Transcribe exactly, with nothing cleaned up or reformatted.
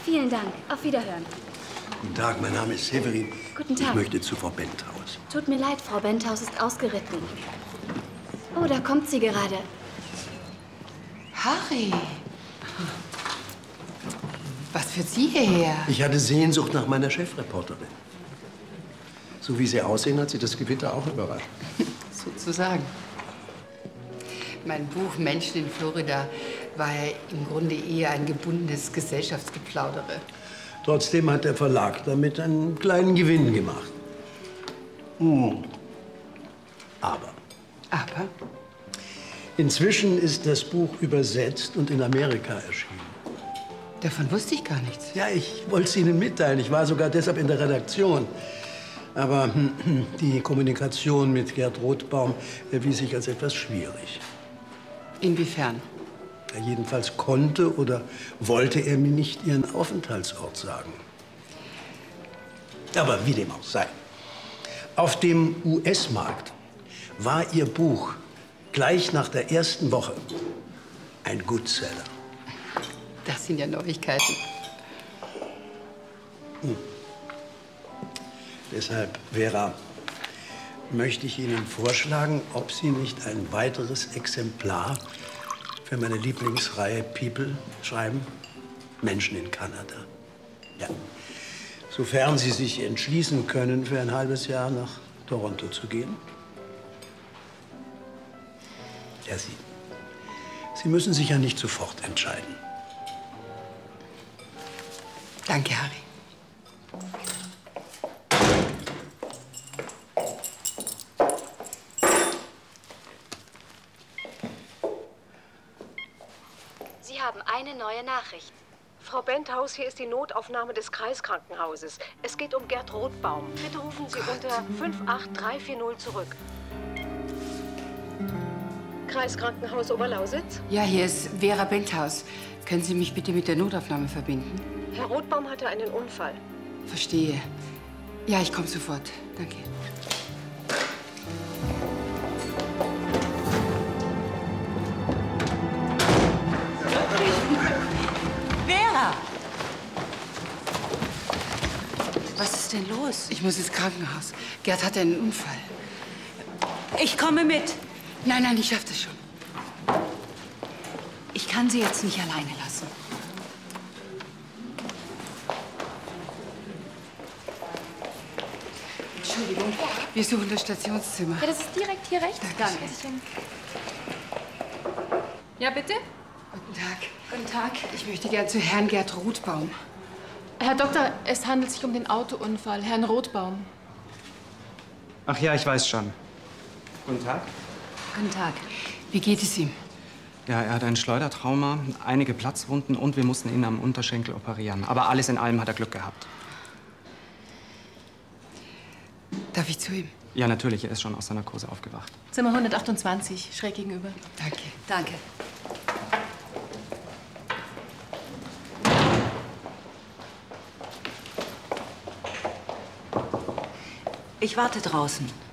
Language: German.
Vielen Dank. Auf Wiederhören. Guten Tag, mein Name ist Severin. Guten Tag. Ich möchte zu Frau Benthaus. Tut mir leid, Frau Benthaus ist ausgeritten. Oh, da kommt sie gerade. Harry. Was führt Sie hierher? Ich hatte Sehnsucht nach meiner Chefreporterin. So wie Sie aussehen, hat Sie das Gewitter auch überrascht. Sozusagen. Mein Buch Menschen in Florida war ja im Grunde eher ein gebundenes Gesellschaftsgeplaudere. Trotzdem hat der Verlag damit einen kleinen Gewinn gemacht. Hm. Aber. Aber? Inzwischen ist das Buch übersetzt und in Amerika erschienen. Davon wusste ich gar nichts. Ja, ich wollte es Ihnen mitteilen. Ich war sogar deshalb in der Redaktion. Aber hm, die Kommunikation mit Gerd Rothbaum erwies sich als etwas schwierig. Inwiefern? Ja, jedenfalls konnte oder wollte er mir nicht Ihren Aufenthaltsort sagen. Aber wie dem auch sei. Auf dem U S-Markt war Ihr Buch gleich nach der ersten Woche ein Goodseller. Das sind ja Neuigkeiten. Hm. Deshalb, Vera, möchte ich Ihnen vorschlagen, ob Sie nicht ein weiteres Exemplar für meine Lieblingsreihe People schreiben. Menschen in Kanada. Ja. Sofern Sie sich entschließen können, für ein halbes Jahr nach Toronto zu gehen. Ja, Sie. Sie müssen sich ja nicht sofort entscheiden. Danke, Harry. Sie haben eine neue Nachricht. Frau Benthaus, hier ist die Notaufnahme des Kreiskrankenhauses. Es geht um Gerd Rothbaum. Bitte rufen Sie unter fünf acht drei vier null zurück. Kreiskrankenhaus Oberlausitz? Ja, hier ist Vera Benthaus. Können Sie mich bitte mit der Notaufnahme verbinden? Herr Rothbaum hatte einen Unfall. Verstehe. Ja, ich komme sofort. Danke. Vera! Was ist denn los? Ich muss ins Krankenhaus. Gerd hatte einen Unfall. Ich komme mit. Nein, nein, ich schaff das schon. Ich kann Sie jetzt nicht alleine lassen. Entschuldigung, wir suchen das Stationszimmer. Ja, das ist direkt hier rechts. Danke. Ja, bitte? Guten Tag. Guten Tag. Ich möchte gern zu Herrn Gerd Rothbaum. Herr Doktor, es handelt sich um den Autounfall, Herrn Rothbaum. Ach ja, ich weiß schon. Guten Tag. Guten Tag. Wie geht es ihm? Ja, er hat ein Schleudertrauma, einige Platzwunden und wir mussten ihn am Unterschenkel operieren. Aber alles in allem hat er Glück gehabt. Darf ich zu ihm? Ja, natürlich, er ist schon aus seiner Narkose aufgewacht. Zimmer hundertachtundzwanzig, schräg gegenüber. Danke. Danke. Ich warte draußen.